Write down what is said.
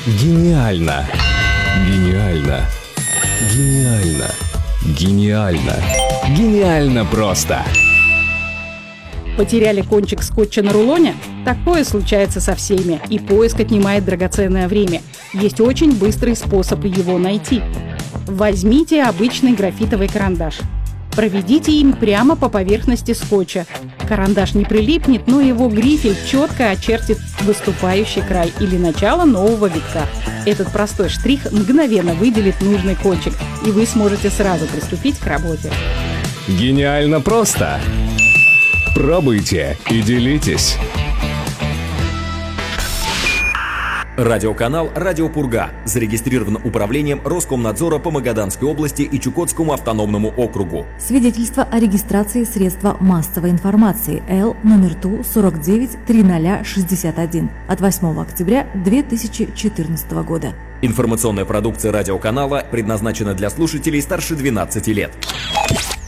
Гениально! Гениально! Гениально! Гениально! Гениально просто! Потеряли кончик скотча на рулоне? Такое случается со всеми, и поиск отнимает драгоценное время. Есть очень быстрый способ его найти. Возьмите обычный графитовый карандаш. Проведите им прямо по поверхности скотча. Карандаш не прилипнет, но его грифель четко очертит выступающий край или начало нового витка. Этот простой штрих мгновенно выделит нужный кончик, и вы сможете сразу приступить к работе. Гениально просто! Пробуйте и делитесь! Радиоканал «Радио Пурга» зарегистрирован управлением Роскомнадзора по Магаданской области и Чукотскому автономному округу. Свидетельство о регистрации средства массовой информации Л номер ТУ 493061 от 8 октября 2014 года. Информационная продукция радиоканала предназначена для слушателей старше 12 лет.